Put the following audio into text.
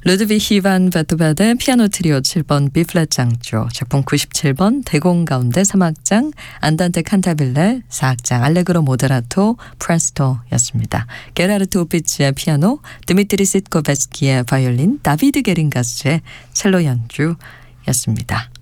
루드비히 반 베토벤의 피아노 트리오 7번 B플랫 장조, 작품 97번 대공 가운데 3악장 안단테 칸타빌레 4악장 알레그로 모데라토 프레스토였습니다. 게라르트 오피츠의 피아노, 드미트리 시트코베스키의 바이올린, 다비드 게링가스의 첼로 연주였습니다.